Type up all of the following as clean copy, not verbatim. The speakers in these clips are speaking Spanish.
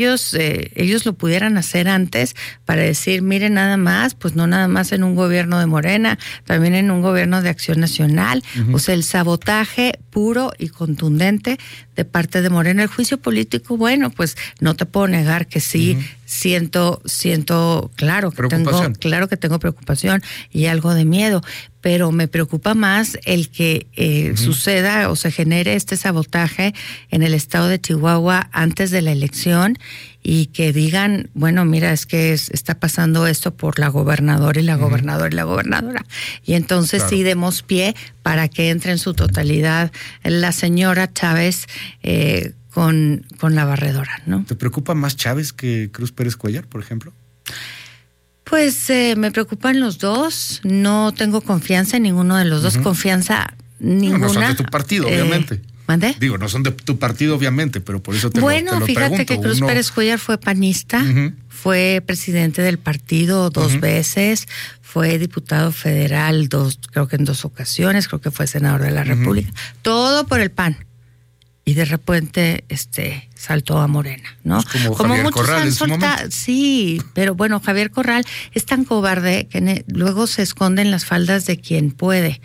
ellos lo pudieran hacer antes para decir, miren, nada más, pues no nada más en un gobierno de Morena, también en un gobierno de Acción Nacional. O sea, el sabotaje puro y contundente de parte de Morena. El juicio político, bueno, pues no te puedo negar que sí, siento, claro que tengo preocupación y algo de miedo, pero me preocupa más el que suceda o se genere este sabotaje en el estado de Chihuahua antes de la elección y que digan, bueno, mira, es que está pasando esto por la gobernadora y la gobernadora y la gobernadora. Y entonces sí demos pie para que entre en su totalidad la señora Chávez con la barredora, ¿no? ¿Te preocupa más Chávez que Cruz Pérez Cuéllar, por ejemplo? Pues me preocupan los dos. No tengo confianza en ninguno de los dos. Confianza ninguna. No son de tu partido, obviamente. ¿Mande? Digo, no son de tu partido, obviamente, pero por eso te lo pregunto. Fíjate que Cruz Pérez Cuéllar fue panista, fue presidente del partido 2 veces, fue diputado federal creo que en 2 ocasiones, creo que fue senador de la República. Todo por el PAN. Y de repente saltó a Morena, ¿no? Pues como Javier muchos Corral en su momento. Sí, pero bueno, Javier Corral es tan cobarde que luego se esconde en las faldas de quien puede.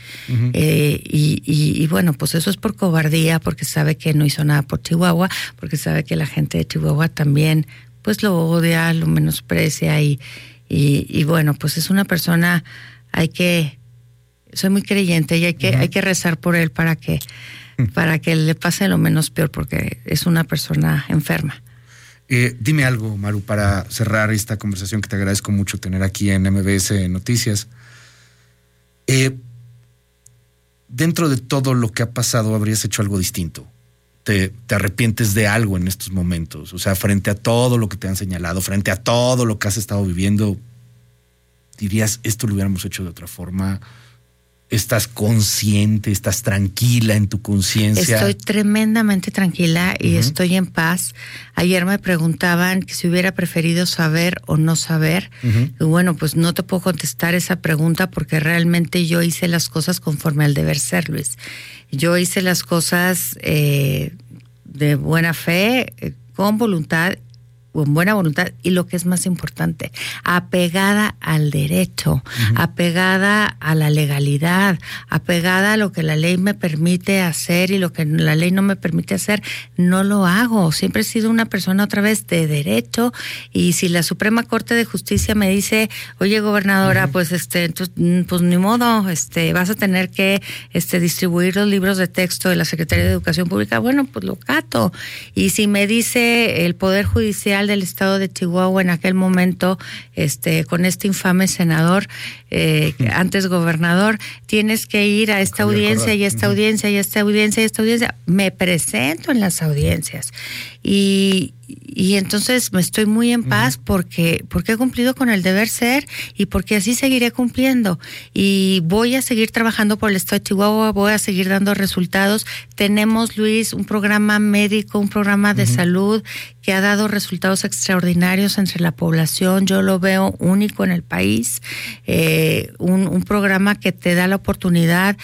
Y bueno, pues eso es por cobardía, porque sabe que no hizo nada por Chihuahua, porque sabe que la gente de Chihuahua también pues lo odia, lo menosprecia y bueno, pues es una persona, soy muy creyente y hay que rezar por él para que le pase lo menos peor, porque es una persona enferma. Dime algo, Maru, para cerrar esta conversación que te agradezco mucho tener aquí en MBS Noticias. Dentro de todo lo que ha pasado, ¿habrías hecho algo distinto? ¿Te arrepientes de algo en estos momentos? O sea, frente a todo lo que te han señalado, frente a todo lo que has estado viviendo, dirías, esto lo hubiéramos hecho de otra forma. ¿Estás consciente, estás tranquila en tu conciencia? Estoy tremendamente tranquila y estoy en paz. Ayer me preguntaban que si hubiera preferido saber o no saber. Y bueno, pues no te puedo contestar esa pregunta porque realmente yo hice las cosas conforme al deber ser, Luis. Yo hice las cosas de buena fe, con voluntad, con buena voluntad y lo que es más importante, apegada al derecho, apegada a la legalidad, apegada a lo que la ley me permite hacer y lo que la ley no me permite hacer, no lo hago. Siempre he sido una persona otra vez de derecho y si la Suprema Corte de Justicia me dice, oye gobernadora, pues entonces, pues ni modo, vas a tener que distribuir los libros de texto de la Secretaría de Educación Pública, bueno, pues lo cato. Y si me dice el Poder Judicial del estado de Chihuahua en aquel momento, con este infame senador, antes gobernador, tienes que ir a esta audiencia y esta audiencia y esta audiencia y esta audiencia. Me presento en las audiencias y entonces me estoy muy en paz porque he cumplido con el deber ser y porque así seguiré cumpliendo y voy a seguir trabajando por el estado de Chihuahua, voy a seguir dando resultados. Tenemos, Luis, un programa médico, un programa de salud que ha dado resultados extraordinarios entre la población. Yo lo veo único en el país, un programa que te da la oportunidad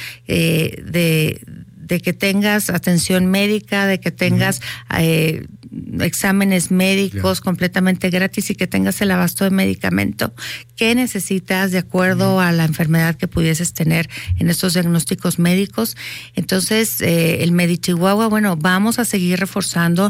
de que tengas atención médica, de que tengas exámenes médicos completamente gratis y que tengas el abasto de medicamento que necesitas de acuerdo a la enfermedad que pudieses tener en estos diagnósticos médicos. Entonces, el MediChihuahua, bueno, vamos a seguir reforzando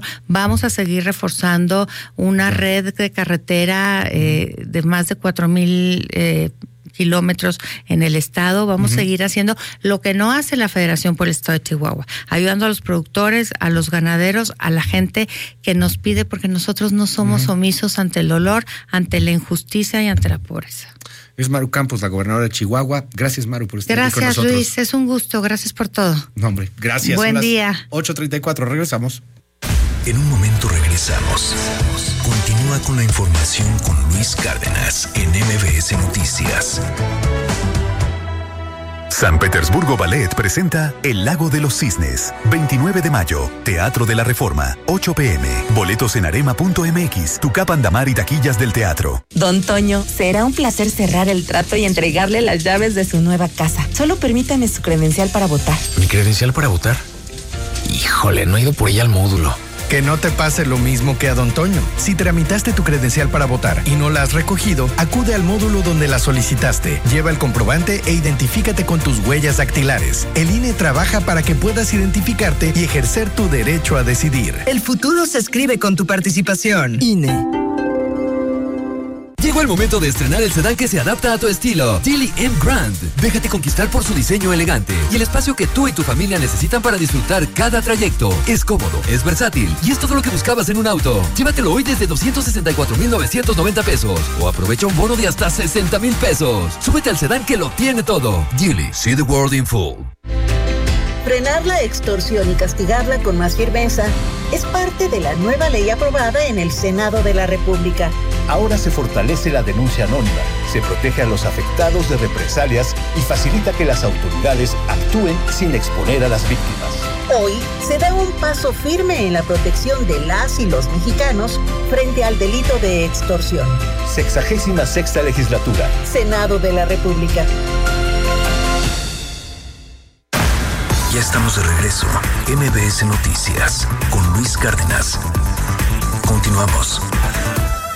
una red de carretera de más de 4,000 kilómetros en el estado. Vamos a seguir haciendo lo que no hace la Federación por el Estado de Chihuahua, ayudando a los productores, a los ganaderos, a la gente que nos pide, porque nosotros no somos omisos ante el dolor, ante la injusticia y ante la pobreza. Es Maru Campos, la gobernadora de Chihuahua. Gracias, Maru, por estar aquí con nosotros. Gracias, Luis. Es un gusto. Gracias por todo. No, hombre, gracias. Buen día. 8:34. Regresamos. En un momento regresamos. Continúa con la información con Luis Cárdenas en MBS Noticias. San Petersburgo Ballet presenta El Lago de los Cisnes, 29 de mayo, Teatro de la Reforma, 8 p.m. Boletos en arema.mx, Tucapandamar y taquillas del teatro. Don Toño, será un placer cerrar el trato y entregarle las llaves de su nueva casa. Solo permítame su credencial para votar. ¿Mi credencial para votar? Híjole, no he ido por ella al módulo. Que no te pase lo mismo que a Don Toño. Si tramitaste tu credencial para votar y no la has recogido, acude al módulo donde la solicitaste. Lleva el comprobante e identifícate con tus huellas dactilares. El INE trabaja para que puedas identificarte y ejercer tu derecho a decidir. El futuro se escribe con tu participación. INE. Llegó el momento de estrenar el sedán que se adapta a tu estilo. Geely M Grand. Déjate conquistar por su diseño elegante y el espacio que tú y tu familia necesitan para disfrutar cada trayecto. Es cómodo, es versátil y es todo lo que buscabas en un auto. Llévatelo hoy desde 264,990 pesos o aprovecha un bono de hasta 60,000 pesos. Súbete al sedán que lo tiene todo. Geely, see the world in full. Frenar la extorsión y castigarla con más firmeza es parte de la nueva ley aprobada en el Senado de la República. Ahora se fortalece la denuncia anónima, se protege a los afectados de represalias y facilita que las autoridades actúen sin exponer a las víctimas. Hoy se da un paso firme en la protección de las y los mexicanos frente al delito de extorsión. 66ª Legislatura. Senado de la República. Ya estamos de regreso. MBS Noticias con Luis Cárdenas. Continuamos.